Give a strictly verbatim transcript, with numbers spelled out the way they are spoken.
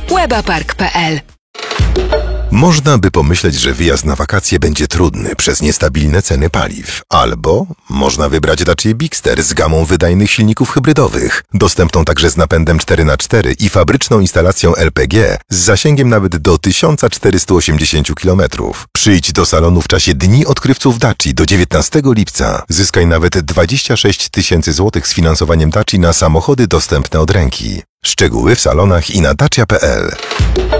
webapark kropka p l. Można by pomyśleć, że wyjazd na wakacje będzie trudny przez niestabilne ceny paliw. Albo można wybrać Dacia Bigster z gamą wydajnych silników hybrydowych, dostępną także z napędem cztery na cztery i fabryczną instalacją L P G z zasięgiem nawet do tysiąc czterysta osiemdziesiąt kilometrów. Przyjdź do salonu w czasie Dni Odkrywców Daci do dziewiętnastego lipca. Zyskaj nawet dwadzieścia sześć tysięcy złotych z finansowaniem Daci na samochody dostępne od ręki. Szczegóły w salonach i na dacia kropka p l.